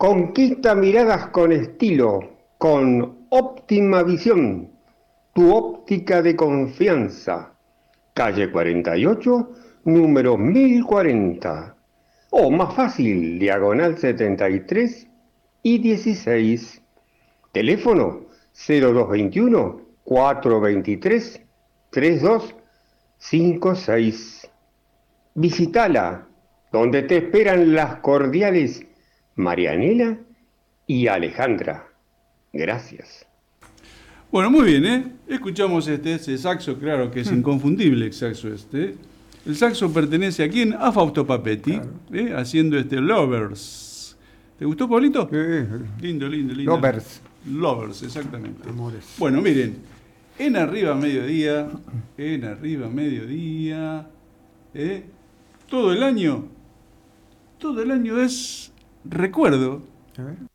Conquista miradas con estilo, con óptima visión, tu óptica de confianza. Calle 48, número 1040. O más fácil, diagonal 73 y 16. Teléfono 0221 423 3256. Visítala, donde te esperan las cordiales Marianela y Alejandra. Gracias. Bueno, muy bien, ¿eh? Escuchamos ese saxo, claro que es inconfundible el saxo este. El saxo pertenece a quién? A Fausto Papetti, claro. Haciendo Lovers. ¿Te gustó, Pablito? Lindo, lindo, lindo. Lovers, exactamente. Amores. Bueno, miren, en Arriba Mediodía, todo el año es recuerdo.